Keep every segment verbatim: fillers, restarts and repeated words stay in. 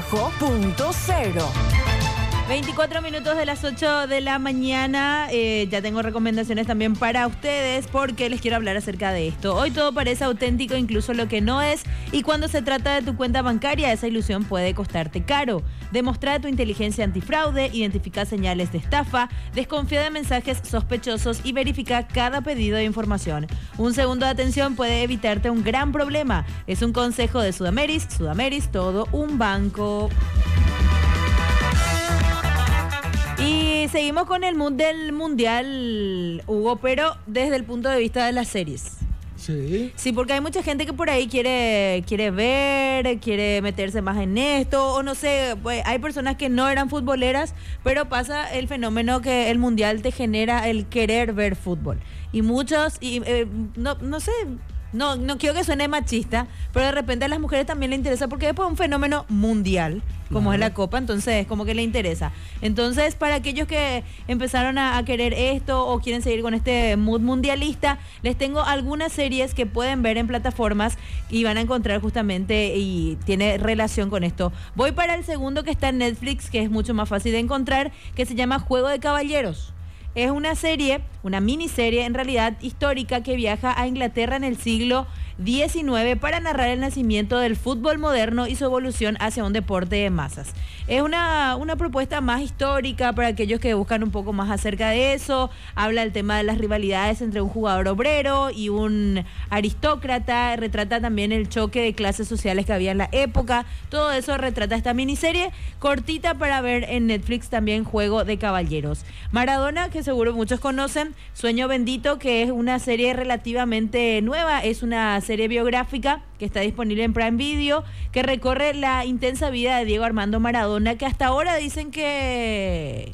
bajo punto cero. veinticuatro minutos de las ocho de la mañana, eh, ya tengo recomendaciones también para ustedes porque les quiero hablar acerca de esto. Hoy todo parece auténtico, incluso lo que no es, y cuando se trata de tu cuenta bancaria, esa ilusión puede costarte caro. Demostra tu inteligencia antifraude, identifica señales de estafa, desconfía de mensajes sospechosos y verifica cada pedido de información. Un segundo de atención puede evitarte un gran problema. Es un consejo de Sudameris, Sudameris, todo un banco. Y seguimos con el mood del mundial, Hugo, pero desde el punto de vista de las series. Sí. Sí, porque hay mucha gente que por ahí quiere, quiere ver, quiere meterse más en esto, o no sé, pues hay personas que no eran futboleras, pero pasa el fenómeno que el mundial te genera el querer ver fútbol. Y muchos, y eh, no, no sé... No, no quiero que suene machista, pero de repente a las mujeres también les interesa porque es un fenómeno mundial, como claro. Es la Copa, entonces como que le interesa. Entonces, para aquellos que empezaron a, a querer esto o quieren seguir con este mood mundialista, les tengo algunas series que pueden ver en plataformas y van a encontrar justamente y tiene relación con esto. Voy para el segundo que está en Netflix, que es mucho más fácil de encontrar, que se llama Juego de Caballeros. Es una serie, una miniserie en realidad histórica que viaja a Inglaterra en el siglo diecinueve para narrar el nacimiento del fútbol moderno y su evolución hacia un deporte de masas. Es una, una propuesta más histórica para aquellos que buscan un poco más acerca de eso. Habla del tema de las rivalidades entre un jugador obrero y un aristócrata. Retrata también el choque de clases sociales que había en la época. Todo eso retrata esta miniserie cortita para ver en Netflix, también Juego de Caballeros. Maradona, que seguro muchos conocen, Sueño Bendito, que es una serie relativamente nueva, es una serie biográfica que está disponible en Prime Video, que recorre la intensa vida de Diego Armando Maradona, que hasta ahora dicen que,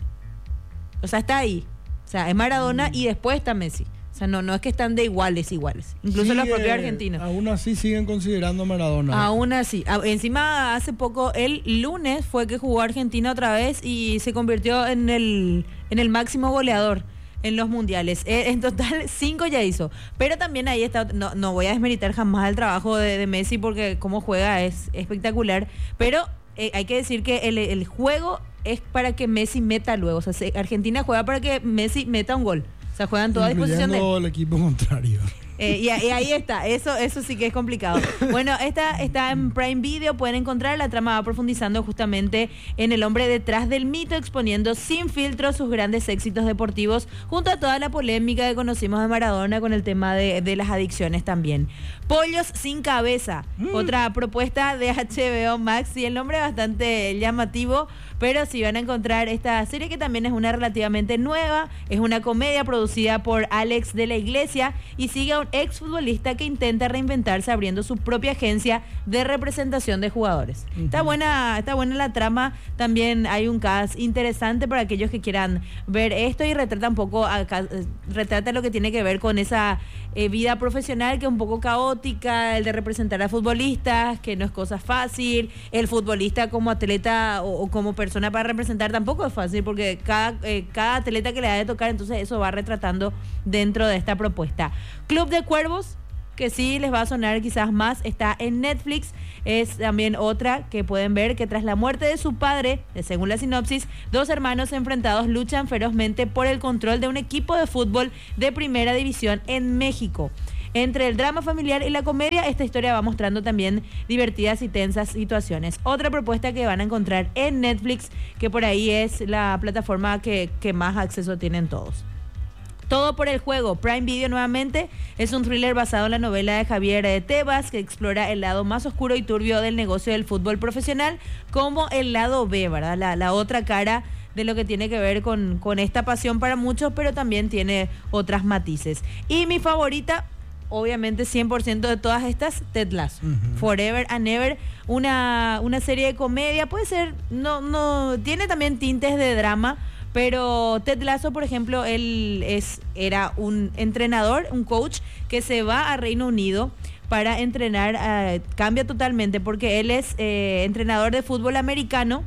o sea, está ahí, o sea, es Maradona y después está Messi. O sea, no, no es que están de iguales, iguales. Incluso Sigue, los propios argentinos. Aún así siguen considerando a Maradona. Aún así. Encima, hace poco, el lunes fue que jugó Argentina otra vez y se convirtió en el, en el máximo goleador en los mundiales. En total, cinco ya hizo. Pero también ahí está, no, no voy a desmeritar jamás el trabajo de, de Messi porque cómo juega es espectacular. Pero eh, hay que decir que el, el juego es para que Messi meta luego. O sea, se, Argentina juega para que Messi meta un gol. O sea, juegan toda a disposición de el equipo contrario. Eh, y, y ahí está, eso eso sí que es complicado. Bueno, esta está en Prime Video, pueden encontrar. La trama va profundizando justamente en el hombre detrás del mito, exponiendo sin filtro sus grandes éxitos deportivos, junto a toda la polémica que conocimos de Maradona con el tema de, de las adicciones también. Pollos sin cabeza, mm. otra propuesta de H B O Max, y el nombre es bastante llamativo, pero sí van a encontrar esta serie que también es una relativamente nueva, es una comedia producida por Alex de la Iglesia y sigue a un exfutbolista que intenta reinventarse abriendo su propia agencia de representación de jugadores. Uh-huh. Está buena, está buena la trama, también hay un cast interesante para aquellos que quieran ver esto y retrata un poco, acá, retrata lo que tiene que ver con esa eh, vida profesional que es un poco caótica, el de representar a futbolistas, que no es cosa fácil, el futbolista como atleta o, o como persona para representar tampoco es fácil porque cada, eh, cada atleta que le ha de tocar, entonces eso va retratando dentro de esta propuesta. Club de Cuervos, que sí les va a sonar quizás más, está en Netflix, es también otra que pueden ver, que tras la muerte de su padre, según la sinopsis, dos hermanos enfrentados luchan ferozmente por el control de un equipo de fútbol de primera división en México. Entre el drama familiar y la comedia, esta historia va mostrando también divertidas y tensas situaciones. Otra propuesta que van a encontrar en Netflix, que por ahí es la plataforma que, que más acceso tienen todos. Todo por el juego. Prime Video nuevamente es un thriller basado en la novela de Javier Tebas, que explora el lado más oscuro y turbio del negocio del fútbol profesional, como el lado B, ¿verdad? La, la otra cara de lo que tiene que ver con, con esta pasión para muchos, pero también tiene otras matices. Y mi favorita, obviamente cien por ciento de todas estas, Ted Lasso. Uh-huh. Forever and Ever, una, una serie de comedia, puede ser, no, no, tiene también tintes de drama, pero Ted Lasso, por ejemplo, él es, era un entrenador, un coach que se va a Reino Unido para entrenar, uh, cambia totalmente porque él es eh, entrenador de fútbol americano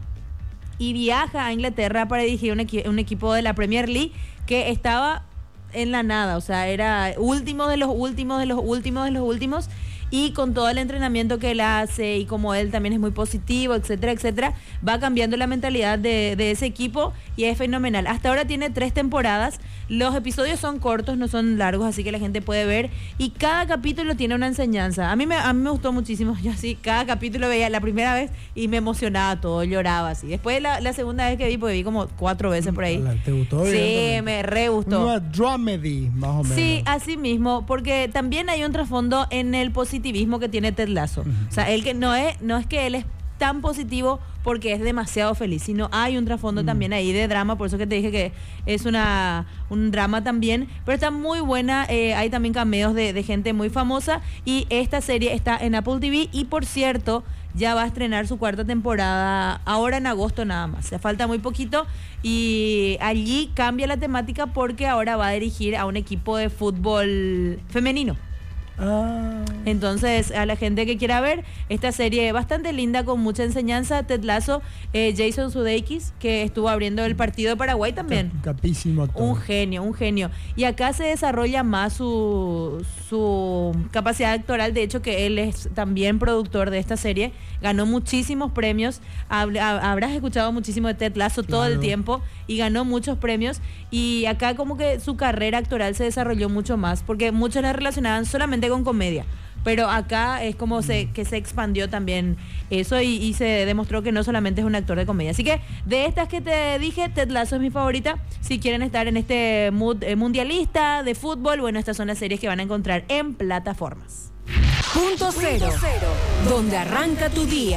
y viaja a Inglaterra para dirigir un, equi- un equipo de la Premier League que estaba en la nada, o sea, era último de los últimos de los últimos de los últimos y con todo el entrenamiento que él hace y como él también es muy positivo, etcétera, etcétera, va cambiando la mentalidad de, de ese equipo y es fenomenal. Hasta ahora tiene tres temporadas, los episodios son cortos, no son largos, así que la gente puede ver y cada capítulo tiene una enseñanza. A mí me, a mí me gustó muchísimo, yo así, cada capítulo veía la primera vez y me emocionaba todo, lloraba así. Después la, la segunda vez que vi, porque vi como cuatro veces por ahí. ¿Te gustó? Sí, me re gustó. Una dramedy, más o menos. Sí, así mismo, porque también hay un trasfondo en el positivismo que tiene Ted Lasso. Uh-huh. O sea, él que no es, no es que él es tan positivo porque es demasiado feliz, sino hay un trasfondo uh-huh. también ahí de drama, por eso que te dije que es una un drama también, pero está muy buena, eh, hay también cameos de, de gente muy famosa y esta serie está en Apple T V y por cierto, ya va a estrenar su cuarta temporada ahora en agosto nada más. Se falta muy poquito y allí cambia la temática porque ahora va a dirigir a un equipo de fútbol femenino. Ah. Entonces, a la gente que quiera ver esta serie bastante linda con mucha enseñanza, Ted Lasso, eh, Jason Sudeikis, que estuvo abriendo el partido de Paraguay también. Capísimo actor. Un genio, un genio. Y acá se desarrolla más su, su capacidad actoral. De hecho, que él es también productor de esta serie. Ganó muchísimos premios. Habrás escuchado muchísimo de Ted Lasso todo claro. el tiempo y ganó muchos premios. Y acá como que su carrera actoral se desarrolló mucho más, porque muchos la relacionaban solamente con comedia, pero acá es como se, que se expandió también eso y, y se demostró que no solamente es un actor de comedia. Así que de estas que te dije, Ted Lasso es mi favorita. Si quieren estar en este mood eh, mundialista de fútbol, bueno, estas son las series que van a encontrar en plataformas. Punto cero, donde arranca tu día.